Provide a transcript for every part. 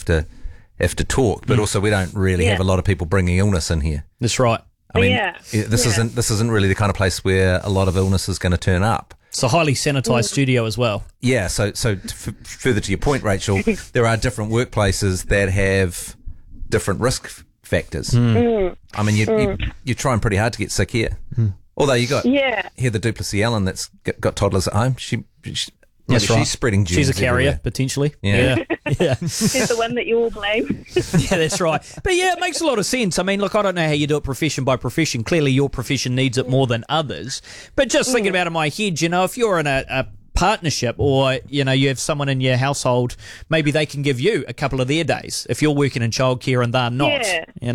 have to talk, but also we don't really have a lot of people bringing illness in here. That's right. I mean, this isn't really the kind of place where a lot of illness is going to turn up. It's a highly sanitized studio as well. Yeah. So further to your point, Rachel, there are different workplaces that have different risk factors. I mean, you're trying pretty hard to get sick here. Although you got Heather Duplessis Allen that's got toddlers at home. That's right. She's spreading germs. She's a carrier, everywhere. potentially. Yeah. She's the one that you all blame. Yeah, that's right. But yeah, it makes a lot of sense. I mean, look, I don't know how you do it profession by profession. Clearly, your profession needs it more than others. But just thinking about it in my head, if you're in a partnership or, you have someone in your household, maybe they can give you a couple of their days if you're working in childcare and they're not,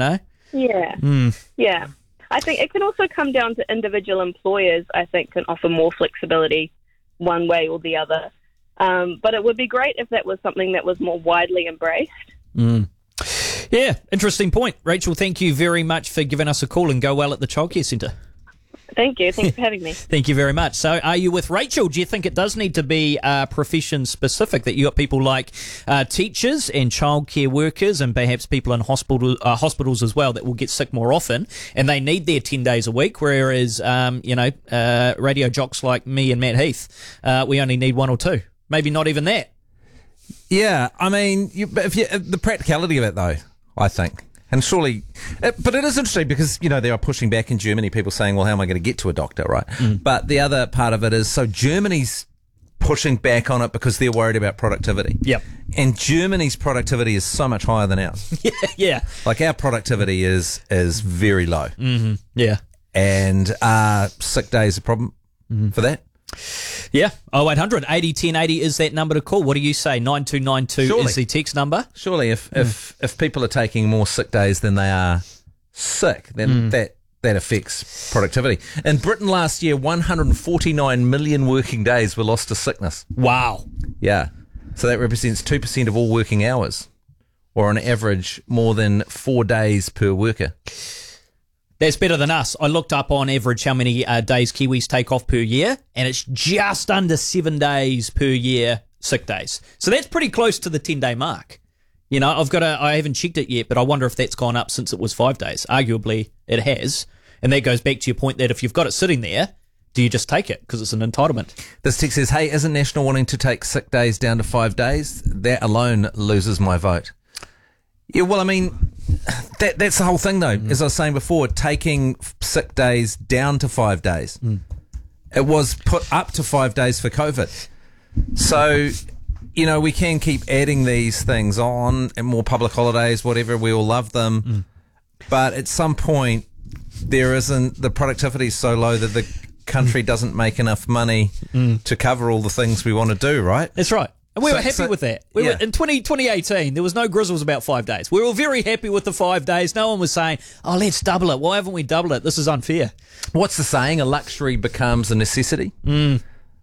Yeah. I think it can also come down to individual employers, I think, can offer more flexibility one way or the other. But it would be great if that was something that was more widely embraced. Yeah, interesting point. Rachel, thank you very much for giving us a call, and go well at the childcare centre. Thank you. Thanks for having me. Thank you very much. So are you with Rachel? Do you think it does need to be profession specific, that you got people like teachers and childcare workers and perhaps people in hospitals as well that will get sick more often and they need their 10 days a week, whereas, radio jocks like me and Matt Heath, we only need 1 or 2, maybe not even that. Yeah, I mean, the practicality of it though, I think. And surely, but it is interesting because, they are pushing back in Germany, people saying, well, how am I going to get to a doctor, right? But the other part of it is, so Germany's pushing back on it because they're worried about productivity. Yep. And Germany's productivity is so much higher than ours. Yeah. Like our productivity is very low. Mm-hmm. Yeah. And sick days a problem for that? Yeah, 0800 80 10 80 is that number to call. What do you say? 9292 is the text number. Surely if people are taking more sick days than they are sick, then that affects productivity. In Britain last year, 149 million working days were lost to sickness. Wow. Yeah. So that represents 2% of all working hours, or on average more than 4 days per worker. That's better than us. I looked up on average how many days Kiwis take off per year, and it's just under 7 days per year sick days. So that's pretty close to the 10-day mark. I haven't checked it yet, but I wonder if that's gone up since it was 5 days. Arguably, it has. And that goes back to your point that if you've got it sitting there, do you just take it because it's an entitlement? This text says, hey, isn't National wanting to take sick days down to 5 days? That alone loses my vote. Yeah, well, I mean, that's the whole thing, though. As I was saying before, taking sick days down to 5 days. It was put up to 5 days for COVID. So, we can keep adding these things on, and more public holidays, whatever. We all love them. But at some point, the productivity is so low that the country doesn't make enough money to cover all the things we want to do, right? That's right. And we were happy with that. We were, in 2018, there was no grizzles about 5 days. We were very happy with the 5 days. No one was saying, oh, let's double it. Why haven't we doubled it? This is unfair. What's the saying? A luxury becomes a necessity. You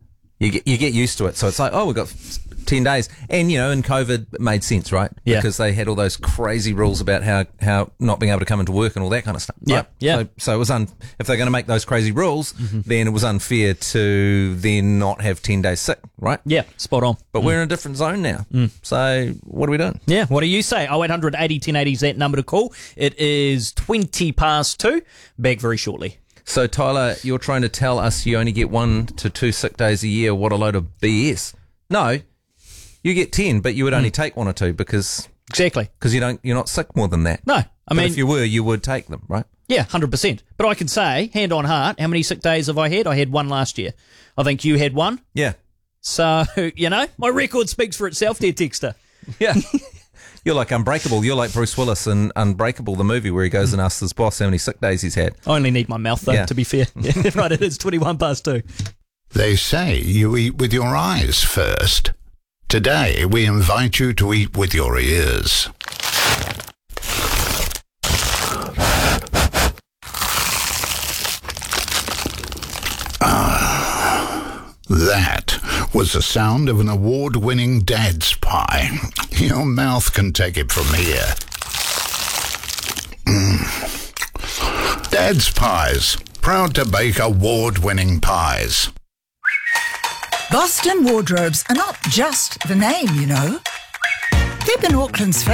get used to it. So it's like, oh, we've got 10 days. And, in COVID, it made sense, right? Yeah. Because they had all those crazy rules about how not being able to come into work and all that kind of stuff. Right? Yeah. So it was if they're going to make those crazy rules, then it was unfair to then not have 10 days sick, right? Yeah, spot on. But we're in a different zone now. So what are we doing? Yeah, what do you say? 0800 80 10 80 is that number to call. It is 20 past 2. Back very shortly. So, Tyler, you're trying to tell us you only get 1 to 2 sick days a year. What a load of BS. No. You get 10, but you would only take 1 or 2 because you're not sick more than that. No, but if you were, you would take them, right? Yeah, 100%. But I can say, hand on heart, how many sick days have I had? I had 1 last year. I think you had 1. Yeah. So, my record speaks for itself, dear texter. Yeah. You're like Unbreakable. You're like Bruce Willis in Unbreakable, the movie where he goes and asks his boss how many sick days he's had. I only need my mouth, though, to be fair. Yeah, right, it is 21 past 2. They say you eat with your eyes first. Today, we invite you to eat with your ears. That was the sound of an award-winning Dad's Pie. Your mouth can take it from here. Dad's Pies, proud to bake award-winning pies. Boston Wardrobes are not just the name, They've been Auckland's